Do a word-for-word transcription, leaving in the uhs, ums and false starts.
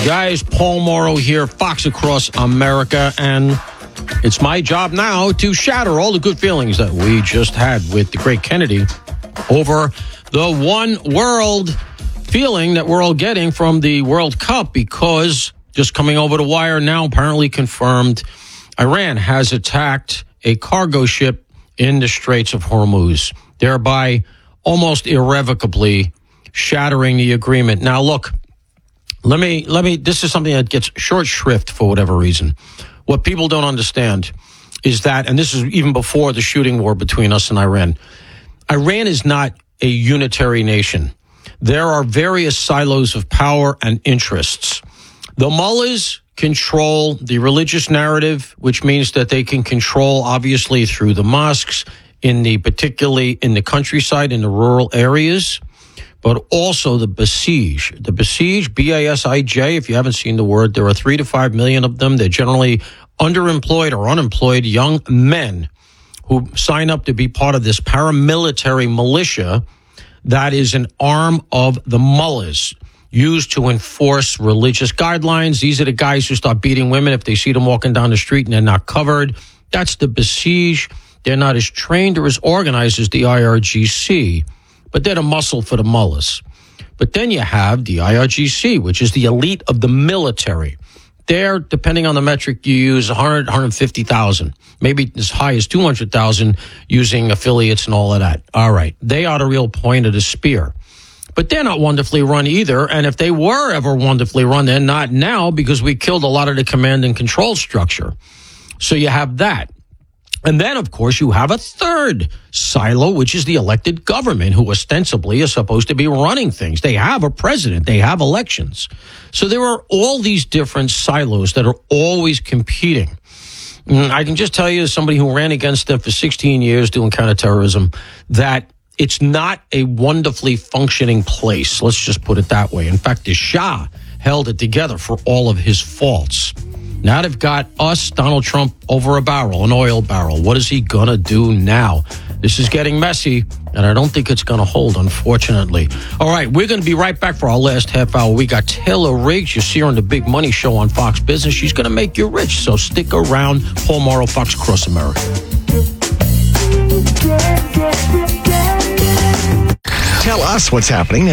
Guys, Paul Morrow here, Fox Across America, and it's my job now to shatter all the good feelings that we just had with the great Kennedy over the one world feeling that we're all getting from the World Cup, because just coming over the wire now, apparently confirmed, Iran has attacked a cargo ship in the Straits of Hormuz, thereby almost irrevocably shattering the agreement. Now, look, let me, let me, this is something that gets short shrift for whatever reason. What people don't understand is that, and this is even before the shooting war between us and Iran, Iran is not a unitary nation. There are various silos of power and interests. The mullahs control the religious narrative, which means that they can control, obviously, through the mosques, in the particularly in the countryside, in the rural areas, but also the Basij. The Basij, B A S I J, if you haven't seen the word, there are three to five million of them. They're generally underemployed or unemployed young men who sign up to be part of this paramilitary militia that is an arm of the mullahs, used to enforce religious guidelines. These are the guys who start beating women if they see them walking down the street and they're not covered. That's the Basij. They're not as trained or as organized as the I R G C, but they're the muscle for the mullahs. But then you have the I R G C, which is the elite of the military. They're, depending on the metric you use, one hundred, one hundred fifty thousand, maybe as high as two hundred thousand using affiliates and all of that. All right. They are the real point of the spear. But they're not wonderfully run either. And if they were ever wonderfully run, they're not now, because we killed a lot of the command and control structure. So you have that. And then, of course, you have a third silo, which is the elected government, who ostensibly is supposed to be running things. They have a president. They have elections. So there are all these different silos that are always competing. And I can just tell you, as somebody who ran against them for sixteen years doing counterterrorism, that it's not a wonderfully functioning place. Let's just put it that way. In fact, the Shah held it together for all of his faults. Now they've got us, Donald Trump, over a barrel, an oil barrel. What is he going to do now? This is getting messy, and I don't think it's going to hold, unfortunately. All right, we're going to be right back for our last half hour. We got Taylor Riggs. You see her on the Big Money Show on Fox Business. She's going to make you rich, so stick around. Paul Morrow, Fox Across America. Tell us what's happening